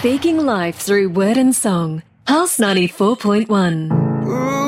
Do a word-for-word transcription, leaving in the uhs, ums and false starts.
Speaking life through word and song. Pulse ninety-four point one. Ooh.